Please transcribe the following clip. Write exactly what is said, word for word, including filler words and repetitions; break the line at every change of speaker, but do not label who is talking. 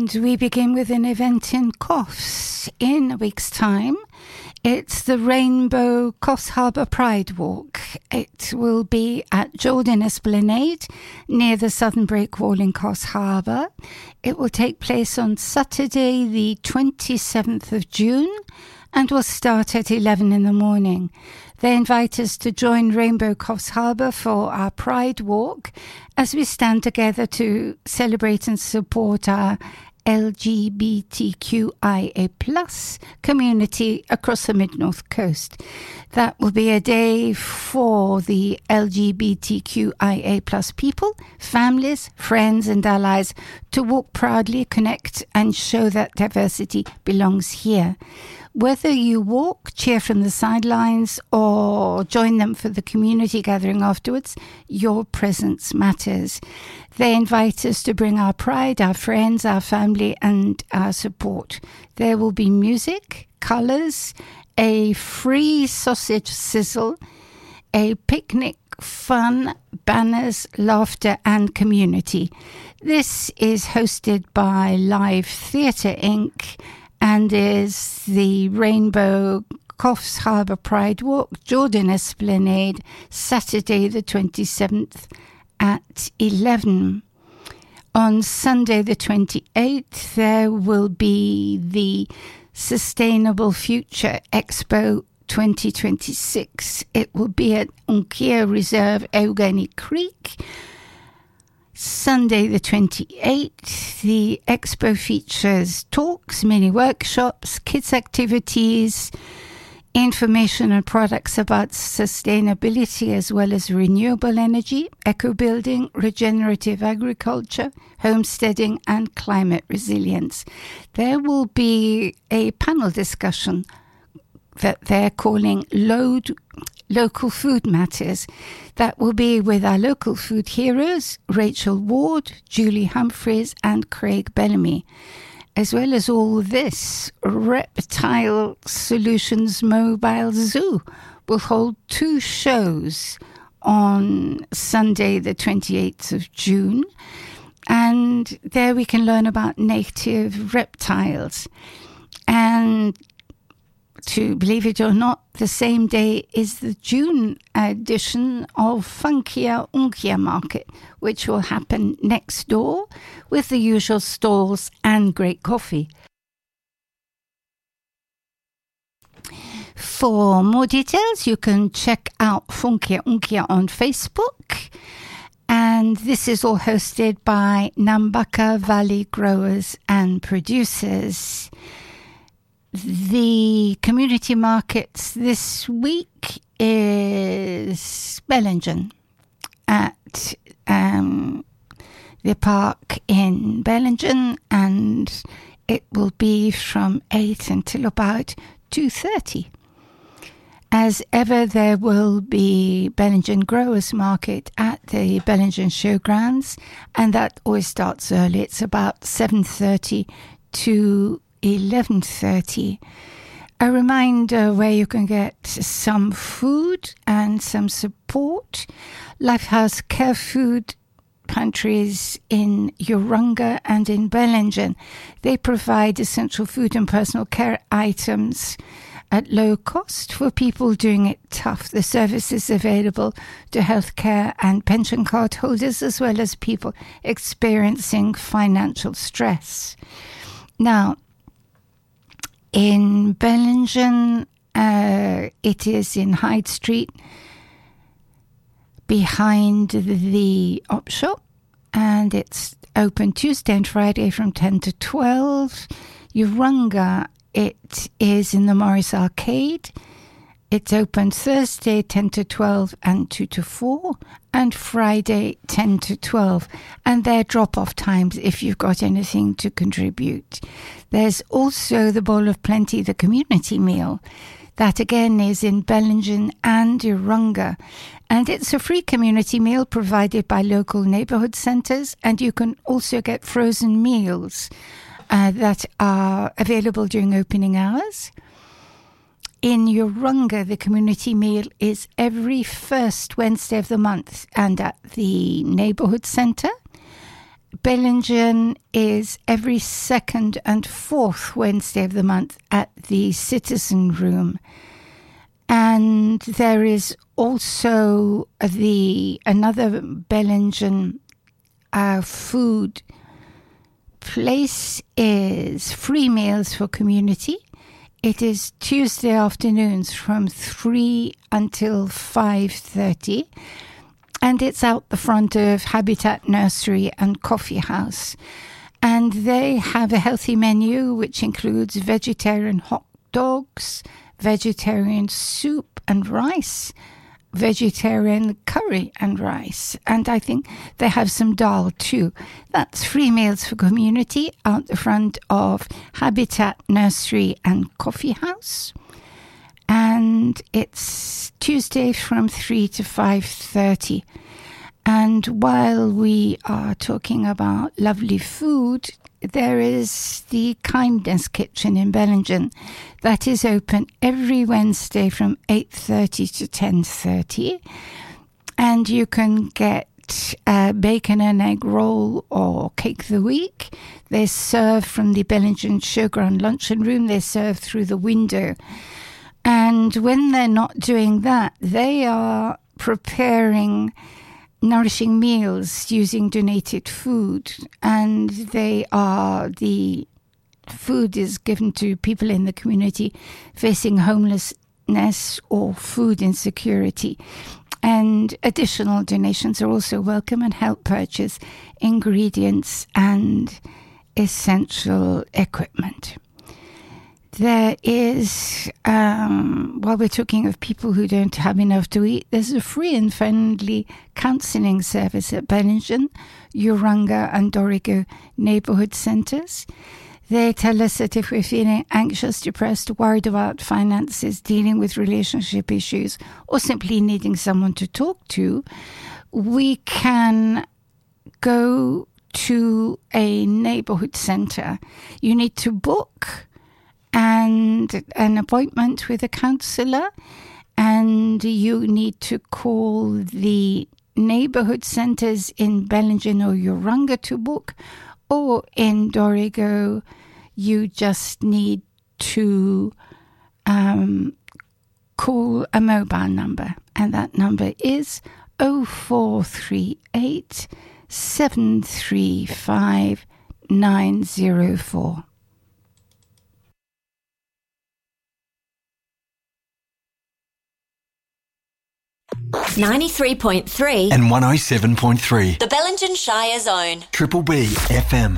And we begin with an event in Coffs in a week's time. It's the Rainbow Coffs Harbour Pride Walk. It will be at Jordan Esplanade near the Southern Breakwall in Coffs Harbour. It will take place on Saturday the twenty-seventh of June and will start at eleven in the morning. They invite us to join Rainbow Coffs Harbour for our Pride Walk as we stand together to celebrate and support our L G B T Q I A plus community across the Mid-North Coast. That will be a day for the L G B T Q I A plus people, families, friends and allies to walk proudly, connect and show that diversity belongs here. Whether you walk, cheer from the sidelines or join them for the community gathering afterwards, your presence matters. They invite us to bring our pride, our friends, our family and our support. There will be music, colours, a free sausage sizzle, a picnic, fun, banners, laughter and community. This is hosted by Live Theatre Incorporated and is the Rainbow Coffs Harbour Pride Walk, Jordan Esplanade, Saturday the twenty-seventh at eleven. On Sunday the twenty-eighth, there will be the Sustainable Future Expo twenty twenty-six. It will be at Unkia Reserve, Eugenie Creek. Sunday the twenty-eighth, the expo features talks, mini workshops, kids activities, information and products about sustainability as well as renewable energy, eco-building, regenerative agriculture, homesteading and climate resilience. There will be a panel discussion that they're calling Load Local Food Matters. That will be with our local food heroes, Rachel Ward, Julie Humphreys and Craig Bellamy. As well as all this, Reptile Solutions Mobile Zoo will hold two shows on Sunday the twenty-eighth of June. And there we can learn about native reptiles. And to believe it or not, the same day is the June edition of Funkia Unkia Market, which will happen next door with the usual stalls and great coffee. For more details, you can check out Funkia Unkia on Facebook. And this is all hosted by Nambaka Valley Growers and Producers. The community markets this week is Bellingen at um, the park in Bellingen, and it will be from eight until about two thirty. As ever, there will be Bellingen Growers Market at the Bellingen Showgrounds, and that always starts early. It's about seven thirty to eleven thirty. A reminder where you can get some food and some support. Lifehouse Care Food Pantries in Urunga and in Bellingen. They provide essential food and personal care items at low cost for people doing it tough. The service is available to healthcare and pension card holders as well as people experiencing financial stress. Now, in Bellingen, uh, it is in Hyde Street, behind the op shop, and it's open Tuesday and Friday from ten to twelve. Urunga, it is in the Morris Arcade. It's open Thursday ten to twelve and two to four, and Friday ten to twelve. And their drop-off times if you've got anything to contribute. There's also the Bowl of Plenty, the community meal. That again is in Bellingen and Urunga. And it's a free community meal provided by local neighbourhood centres, and you can also get frozen meals uh, that are available during opening hours. In Urunga, the community meal is every first Wednesday of the month and at the neighbourhood centre. Bellingen is every second and fourth Wednesday of the month at the Citizen Room. And there is also the another Bellingen uh, food place is Free Meals for Community. It is Tuesday afternoons from three until five thirty. And it's out the front of Habitat Nursery and Coffee House. And they have a healthy menu which includes vegetarian hot dogs, vegetarian soup and rice, vegetarian curry and rice. And I think they have some dal too. That's Free Meals for Community out the front of Habitat Nursery and Coffee House. And it's Tuesday from three to five thirty. And while we are talking about lovely food, there is the Kindness Kitchen in Bellingen that is open every Wednesday from eight thirty to ten thirty. And you can get a bacon and egg roll or cake of the week. They serve from the Bellingen Showground Luncheon Room. They serve through the window. And when they're not doing that, they are preparing nourishing meals using donated food. And they are, the food is given to people in the community facing homelessness or food insecurity. And additional donations are also welcome and help purchase ingredients and essential equipment. There is, um, while we're talking of people who don't have enough to eat, there's a free and friendly counselling service at Bellingen, Urunga and Dorigo neighbourhood centres. They tell us that if we're feeling anxious, depressed, worried about finances, dealing with relationship issues, or simply needing someone to talk to, we can go to a neighbourhood centre. You need to book and an appointment with a counsellor, and you need to call the neighbourhood centres in Bellingen or Urunga to book, or in Dorigo you just need to um, call a mobile number, and that number is oh four three eight, seven three five, nine oh four.
ninety-three point three
and one oh seven point three.
The Bellingen Shire Zone.
Triple B F M.